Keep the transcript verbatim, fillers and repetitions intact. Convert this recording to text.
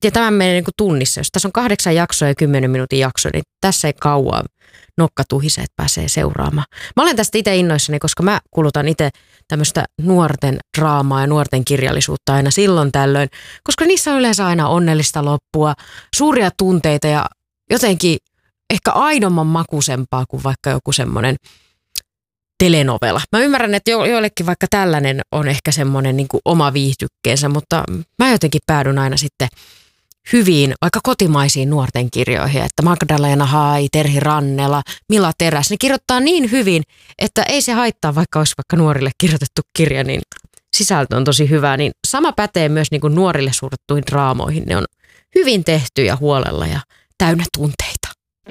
ja tämän menee niin kuin tunnissa. Jos tässä on kahdeksan jaksoa ja kymmenen minuutin jakso, niin tässä ei kauan nokka tuhise, että pääsee seuraamaan. Mä olen tästä itse innoissani, koska mä kulutan itse tämmöistä nuorten draamaa ja nuorten kirjallisuutta aina silloin tällöin, koska niissä on yleensä aina onnellista loppua, suuria tunteita ja jotenkin ehkä aidomman makusempaa kuin vaikka joku semmoinen telenovela. Mä ymmärrän, että jo, joillekin vaikka tällainen on ehkä semmoinen niin kuin oma viihdykkeensä, mutta mä jotenkin päädyn aina sitten hyviin, vaikka kotimaisiin nuorten kirjoihin, että Magdalena Hai, Terhi Rannela, Mila Teräs, ne kirjoittaa niin hyvin, että ei se haittaa, vaikka olisi vaikka nuorille kirjoitettu kirja, niin sisältö on tosi hyvä. Niin sama pätee myös niin kuin nuorille suunnattuihin draamoihin. Ne on hyvin tehty ja huolella ja täynnä tunteita.